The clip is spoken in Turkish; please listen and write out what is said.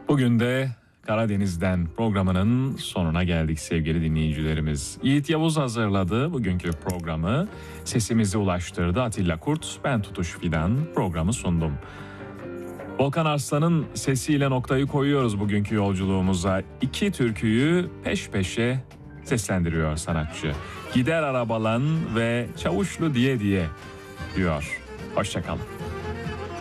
Bugün de Karadeniz'den programının sonuna geldik sevgili dinleyicilerimiz. Yiğit Yavuz hazırladı bugünkü programı. Sesimizi ulaştırdı Atilla Kurt, ben Tutuş Fidan programı sundum. Volkan Arslan'ın sesiyle noktayı koyuyoruz bugünkü yolculuğumuza. 2 türküyü peş peşe seslendiriyor sanatçı. Gider arabalan ve Çavuşlu diye diyor. Hoşça kalın.